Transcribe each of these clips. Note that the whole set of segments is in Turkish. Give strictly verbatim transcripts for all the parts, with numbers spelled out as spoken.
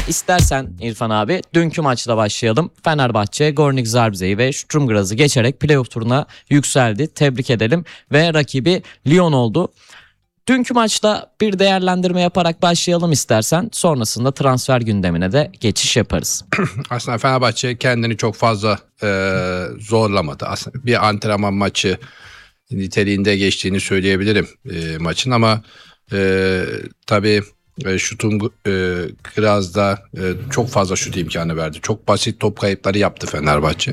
İstersen İrfan abi dünkü maçla başlayalım. Fenerbahçe Gornik Zabrze'yi ve Sturm Graz'ı geçerek playoff turuna yükseldi. Tebrik edelim ve rakibi Lyon oldu. Dünkü maçta bir değerlendirme yaparak başlayalım istersen. Sonrasında transfer gündemine de geçiş yaparız. Aslında Fenerbahçe kendini çok fazla e, zorlamadı. Aslında bir antrenman maçı niteliğinde geçtiğini söyleyebilirim e, maçın ama e, tabii e, şutun e, Graz'da e, çok fazla şut imkanı verdi. Çok basit top kayıpları yaptı Fenerbahçe.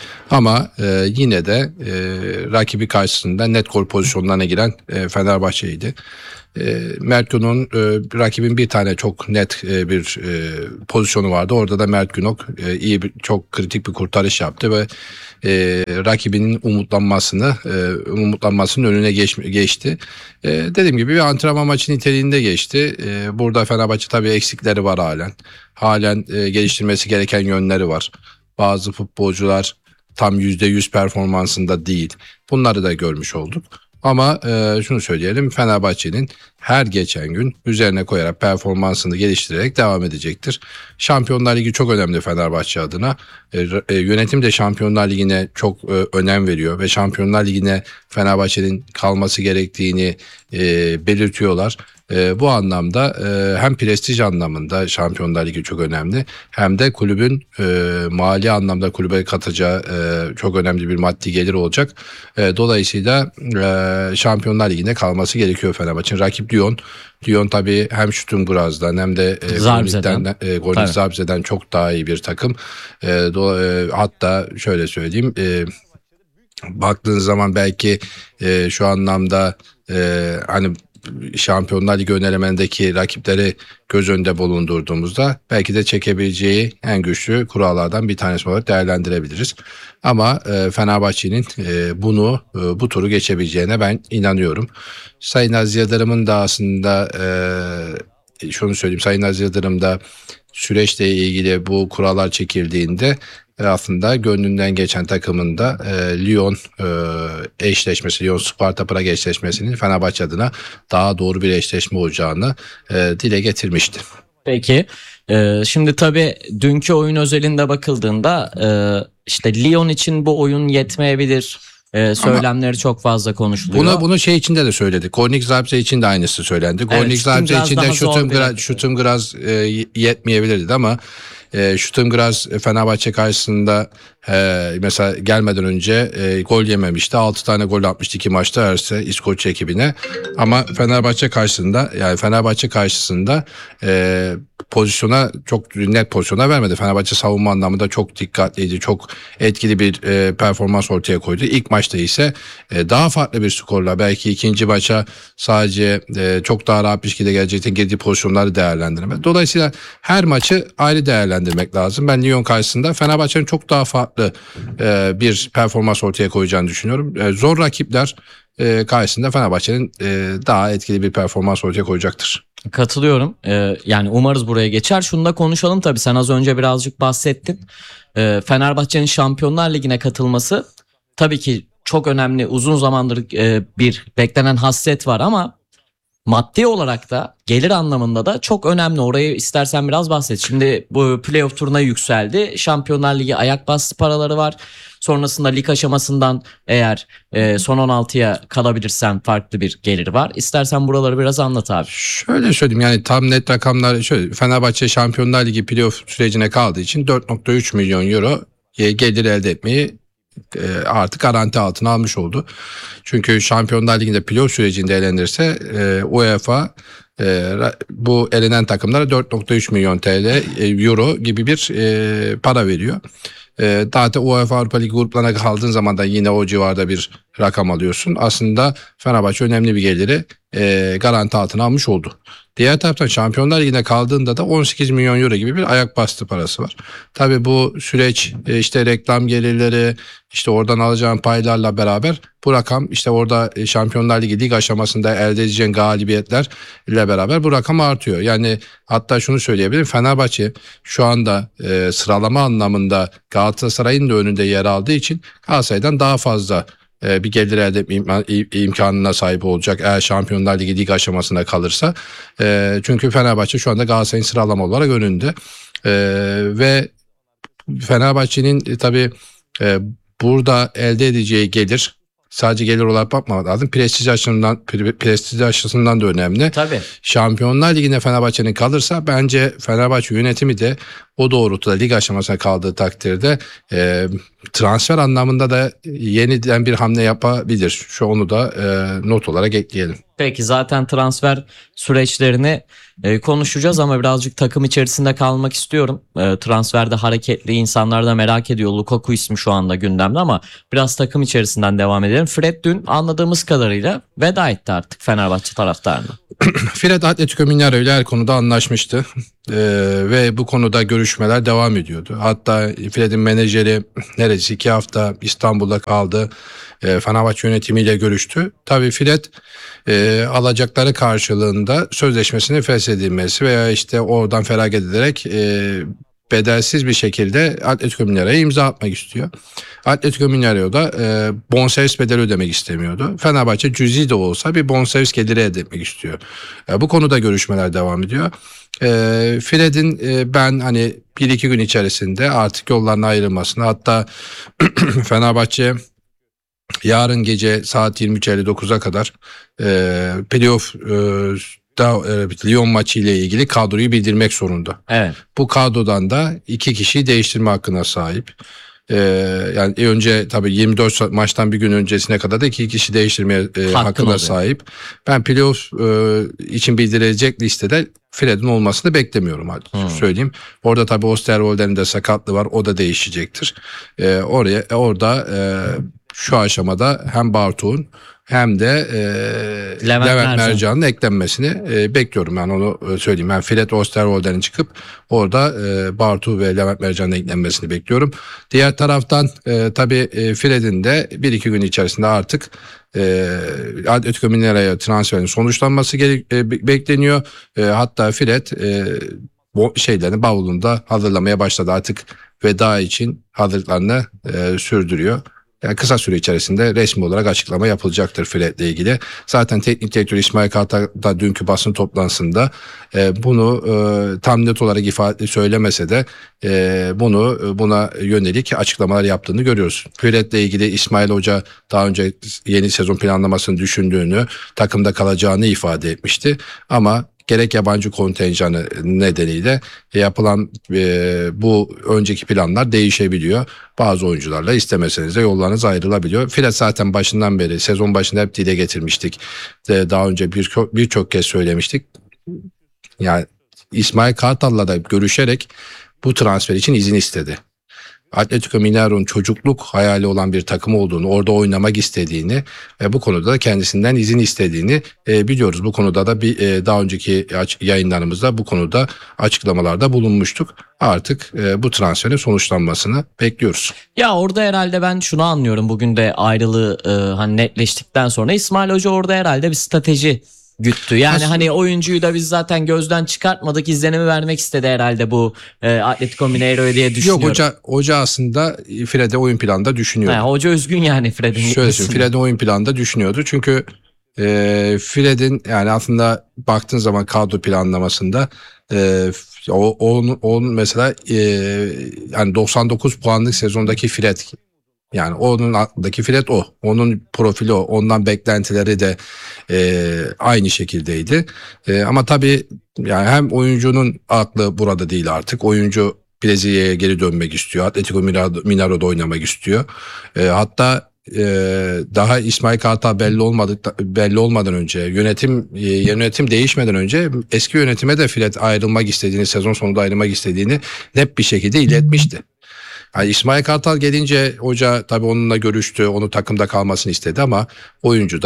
Ama e, yine de e, rakibi karşısında net gol pozisyonlarına giren e, Fenerbahçe'ydi. E, Mert Günok'un e, rakibin bir tane çok net e, bir e, pozisyonu vardı. Orada da Mert Günok e, iyi bir, çok kritik bir kurtarış yaptı ve e, rakibinin umutlanmasını e, umutlanmasının önüne geç, geçti. E, dediğim gibi bir antrenman maçı niteliğinde geçti. E, burada Fenerbahçe tabii eksikleri var halen. Halen e, geliştirmesi gereken yönleri var. Bazı futbolcular tam yüzde yüz performansında değil. Bunları da görmüş olduk. Ama e, şunu söyleyelim, Fenerbahçe'nin her geçen gün üzerine koyarak performansını geliştirerek devam edecektir. Şampiyonlar Ligi çok önemli Fenerbahçe adına. E, e, yönetim de Şampiyonlar Ligi'ne çok e, önem veriyor ve Şampiyonlar Ligi'ne Fenerbahçe'nin kalması gerektiğini e, belirtiyorlar. E, bu anlamda e, hem prestij anlamında Şampiyonlar Ligi çok önemli, hem de kulübün e, mali anlamda kulübe katacağı e, çok önemli bir maddi gelir olacak. E, dolayısıyla e, Şampiyonlar Ligi'ne kalması gerekiyor Fenerbahçe'nin. Rakip Lyon. Lyon tabii hem Sturm Graz'dan hem de e, Zabrze'den, e, Gornik Zabrze'den çok daha iyi bir takım. E, do, e, hatta şöyle söyleyeyim, e, baktığınız zaman belki e, şu anlamda e, hani Şampiyonlar Ligi ön elementindeki rakipleri göz önünde bulundurduğumuzda belki de çekebileceği en güçlü kurallardan bir tanesi olarak değerlendirebiliriz. Ama e, Fenerbahçe'nin e, bunu e, bu turu geçebileceğine ben inanıyorum. Sayın Aziz Yıldırım'ın da aslında e, şunu söyleyeyim, Sayın Aziz Yıldırım da süreçle ilgili bu kurallar çekildiğinde aslında gönlünden geçen takımında e, Lyon e, eşleşmesi, Lyon Sparta Prag eşleşmesinin Fenerbahçe adına daha doğru bir eşleşme olacağını e, dile getirmişti. Peki e, şimdi tabii dünkü oyun özelinde bakıldığında e, işte Lyon için bu oyun yetmeyebilir. Ee, söylemleri Ama çok fazla konuşuluyor. Bunu bunu şey içinde de söyledik. Gornik Zabrze için de aynısı söylendi. Gornik evet, Zabrze için de Sturm Graz, Sturm Graz e, yetmeyebilirdi ama e, Sturm Graz Fenerbahçe karşısında e, mesela gelmeden önce e, gol yememişti. altı tane gol atmıştı iki maçta Erse İskoç ekibine. Ama Fenerbahçe karşısında yani Fenerbahçe karşısında e, pozisyona çok net pozisyona vermedi. Fenerbahçe savunma anlamında çok dikkatliydi. Çok etkili bir e, performans ortaya koydu. İlk maçta ise e, daha farklı bir skorla belki ikinci maça sadece e, çok daha rahat bir şekilde gelecekten girdiği pozisyonları değerlendirme. Dolayısıyla her maçı ayrı değerlendirmek lazım. Ben Lyon karşısında Fenerbahçe'nin çok daha farklı e, bir performans ortaya koyacağını düşünüyorum. E, zor rakipler e, karşısında Fenerbahçe'nin e, daha etkili bir performans ortaya koyacaktır. Katılıyorum. Ee, yani umarız buraya geçer. Şunu da konuşalım tabii. Sen az önce birazcık bahsettin. Ee, Fenerbahçe'nin Şampiyonlar Ligi'ne katılması tabii ki çok önemli. Uzun zamandır e, bir beklenen hasret var ama maddi olarak da gelir anlamında da çok önemli. Orayı istersen biraz bahset. Şimdi bu playoff turuna yükseldi. Şampiyonlar Ligi ayak bastı paraları var. Sonrasında lig aşamasından eğer e, son on altıya kalabilirsen farklı bir gelir var. İstersen buraları biraz anlat abi. Şöyle söyleyeyim, yani tam net rakamlar şöyle. Fenerbahçe Şampiyonlar Ligi playoff sürecine kaldığı için dört nokta üç milyon euro gelir elde etmeyi artık garanti altına almış oldu. Çünkü Şampiyonlar Ligi'nde playoff sürecinde elenirse e, UEFA e, bu elenen takımlara dört nokta üç milyon T L e, euro gibi bir e, para veriyor. E, zaten UEFA Avrupa Ligi gruplarına kaldığın zaman da yine o civarda bir rakam alıyorsun. Aslında Fenerbahçe önemli bir geliri e, garanti altına almış oldu. Diğer taraftan Şampiyonlar Ligi'ne kaldığında da on sekiz milyon euro gibi bir ayak bastı parası var. Tabii bu süreç işte reklam gelirleri, işte oradan alacağın paylarla beraber bu rakam, işte orada Şampiyonlar Ligi lig aşamasında elde edeceğin galibiyetlerle beraber bu rakam artıyor. Yani hatta şunu söyleyebilirim, Fenerbahçe şu anda e, sıralama anlamında Galatasaray'ın da önünde yer aldığı için Galatasaray'dan daha fazla e, bir gelir elde etme imkan- im- imkanına sahip olacak eğer Şampiyonlar Ligi lig aşamasına kalırsa. E, çünkü Fenerbahçe şu anda Galatasaray'ın sıralama olarak önünde. E, ve Fenerbahçe'nin e, tabii e, burada elde edeceği gelir sadece gelir olarak bakmamak lazım. Prestij açısından, pre- prestij açısından da önemli. Tabii. Şampiyonlar Ligi'nde Fenerbahçe'nin kalırsa bence Fenerbahçe yönetimi de o doğrultuda lig aşamasına kaldığı takdirde e, transfer anlamında da yeniden bir hamle yapabilir. Şu onu da e, not olarak ekleyelim. Peki zaten transfer süreçlerini e, konuşacağız ama birazcık takım içerisinde kalmak istiyorum. E, transferde hareketli insanlar da merak ediyor. Lukaku ismi şu anda gündemde ama biraz takım içerisinden devam edelim. Fred dün anladığımız kadarıyla veda etti artık Fenerbahçe taraftarına. Fred Atletico Mineiro ile her konuda anlaşmıştı. Ee, ve bu konuda görüşmeler devam ediyordu. Hatta Fred'in menajeri neredeyse iki hafta İstanbul'da kaldı. Ee, Fenerbahçe yönetimiyle görüştü. Tabii Fred e, alacakları karşılığında sözleşmesini feshedilmesi veya işte oradan feragat ederek e, bedelsiz bir şekilde Atletico Mineiro'ya imza atmak istiyor. Atletico Mineiro da e, bonservis bedeli ödemek istemiyordu. Fenerbahçe cüzi de olsa bir bonservis geliri elde etmek istiyor. E, bu konuda görüşmeler devam ediyor. E, Fred'in e, ben hani bir iki gün içerisinde artık yollarına ayrılmasını, hatta Fenerbahçe yarın gece saat yirmi üç elli dokuza kadar e, playoff e, da, e, Lyon maçı ile ilgili kadroyu bildirmek zorunda. Evet. Bu kadrodan da iki kişiyi değiştirme hakkına sahip. Ee, yani önce tabii yirmi dört maçtan bir gün öncesine kadar da iki kişi değiştirmeye e, hakkına oluyor. sahip. Ben playoff e, için bildirilecek listede Fred'in olmasını beklemiyorum. Hadi Hmm. söyleyeyim. Orada tabii Osterwolder'in de sakatlığı var. O da değişecektir. Ee, oraya orada e, şu aşamada hem Bartu'nun hem de e, Levent Levent, Mercan. Mercan'ın eklenmesini e, bekliyorum. Ben onu e, söyleyeyim. Ben Fred Osterwolder'in çıkıp orada e, Bartu ve Levent Mercan'ın eklenmesini bekliyorum. Diğer taraftan e, tabii e, Fred'in de bir iki gün içerisinde artık e, Atletico Mineiro'ya transferin sonuçlanması gere- e, be- bekleniyor. E, hatta Fred e, bu şeylerini bavulunda hazırlamaya başladı. Artık veda için hazırlıklarını e, sürdürüyor. Yani kısa süre içerisinde resmi olarak açıklama yapılacaktır Fred'le ilgili. Zaten teknik direktör İsmail Kartal da dünkü basın toplantısında e, bunu e, tam net olarak ifade söylemese de e, bunu buna yönelik açıklamalar yaptığını görüyoruz. Fred'le ilgili İsmail Hoca daha önce yeni sezon planlamasını düşündüğünü, takımda kalacağını ifade etmişti. Ama gerek yabancı kontenjanı nedeniyle yapılan e, bu önceki planlar değişebiliyor. Bazı oyuncularla istemeseniz de yollarınız ayrılabiliyor. Fred zaten başından beri, sezon başında hep dile getirmiştik. E, daha önce birçok birçok kez söylemiştik. Yani İsmail Kartal'la da görüşerek bu transfer için izin istedi. Atletico Mineiro'nun çocukluk hayali olan bir takım olduğunu, orada oynamak istediğini ve bu konuda da kendisinden izin istediğini e, biliyoruz. Bu konuda da bir e, daha önceki aç- yayınlarımızda bu konuda açıklamalarda bulunmuştuk. Artık e, bu transferin sonuçlanmasını bekliyoruz. Ya orada herhalde ben şunu anlıyorum, bugün de ayrılığı e, hani netleştikten sonra İsmail Hoca orada herhalde bir strateji güttü. Yani Aslında- hani oyuncuyu da biz zaten gözden çıkartmadık, izlenimi vermek istedi herhalde bu e, Atletico Mineiro'ya diye düşünüyorum. Yok, hoca hoca aslında Fred'e oyun planında düşünüyordu. Ha, hoca üzgün yani Fred'in Şöyle gitmesine. söyleyeyim, Fred'in oyun planında düşünüyordu. Çünkü e, Fred'in yani aslında baktığın zaman kadro planlamasında e, o, onun, onun mesela e, yani doksan dokuz puanlık sezondaki Fred, yani onun aklındaki Fred o. Onun profili o. Ondan beklentileri de e, aynı şekildeydi. E, ama tabii yani hem oyuncunun aklı burada değil artık. Oyuncu Brezilya'ya geri dönmek istiyor. Atletico Mineiro- Mineiro'da oynamak istiyor. E, hatta e, daha İsmail Kartal belli olmadık belli olmadan önce, yönetim e, yönetim değişmeden önce eski yönetime de Fred ayrılmak istediğini, sezon sonunda ayrılmak istediğini net bir şekilde iletmişti. Yani İsmail Kartal gelince hoca tabii onunla görüştü, onu takımda kalmasını istedi ama oyuncu da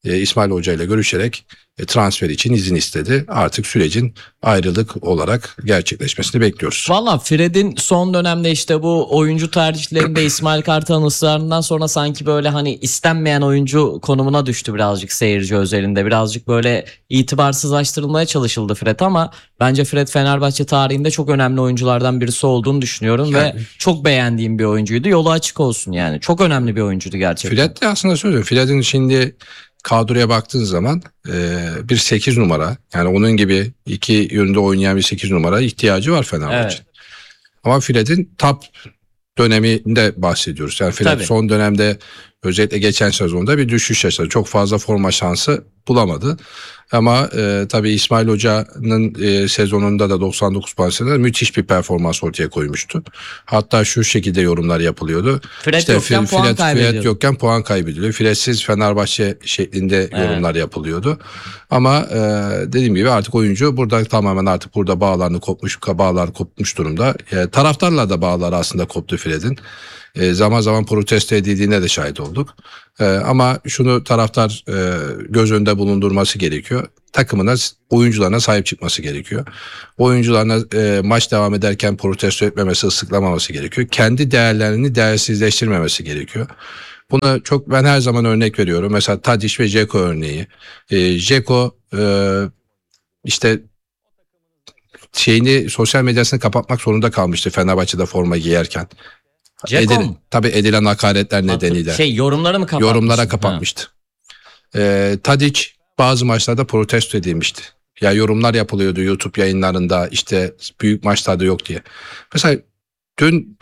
e, İsmail Hoca ile görüşerek e, transfer için izin istedi. Artık sürecin ayrılık olarak gerçekleşmesini bekliyoruz. Valla Fred'in son dönemde işte bu oyuncu tercihlerinde İsmail Kartal'ın ısrarından sonra sanki böyle hani istenmeyen oyuncu konumuna düştü birazcık seyirci özelinde. Birazcık böyle itibarsızlaştırılmaya çalışıldı Fred ama bence Fred Fenerbahçe tarihinde çok önemli oyunculardan birisi olduğunu düşünüyorum Yani- ve çok beğendiğim bir oyuncuydu. Yolu açık olsun yani. Çok önemli bir oyuncuydu gerçekten. Fred de aslında söylüyorum. Fred'in şimdi kadroya baktığın zaman e, bir sekiz numara, yani onun gibi iki yönde oynayan bir sekiz numara ihtiyacı var Fenerbahçe. Evet. Ama Fred'in top döneminde bahsediyoruz. Yani Fred Tabii. son dönemde özellikle geçen sezonda bir düşüş yaşadı. Çok fazla forma şansı bulamadı. Ama e, tabii İsmail Hoca'nın e, sezonunda da doksan dokuz puan müthiş bir performans ortaya koymuştu. Hatta şu şekilde yorumlar yapılıyordu. Fred İşte yokken Fred, puan Fred, kaybediyor. Fred yokken puan kaybediliyor. Fredsiz Fenerbahçe şeklinde yorumlar yapılıyordu. Ama e, dediğim gibi artık oyuncu burada tamamen artık burada bağlarını kopmuş, bağlar kopmuş durumda. E, taraftarla da bağlar aslında koptu Fred'in. E, zaman zaman protesto edildiğine de şahit olduk. E, ama şunu taraftar e, göz önünde bulundurması gerekiyor. Takımına, oyuncularına sahip çıkması gerekiyor. Oyuncularına e, maç devam ederken protesto etmemesi, ıslıklamaması gerekiyor. Kendi değerlerini değersizleştirmemesi gerekiyor. Buna çok ben her zaman örnek veriyorum. Mesela Tadić ve Dzeko örneği. E, Dzeko e, işte şeyini, sosyal medyasını kapatmak zorunda kalmıştı Fenerbahçe'de forma giyerken. Dzeko Edil- mu? tabii edilen hakaretler nedeniyle. Şey yorumları mı kapatmış? Yorumlara kapatmıştı. Ee, Tadić bazı maçlarda protesto edilmişti. Ya yorumlar yapılıyordu YouTube yayınlarında, işte büyük maçlarda yok diye. Mesela dün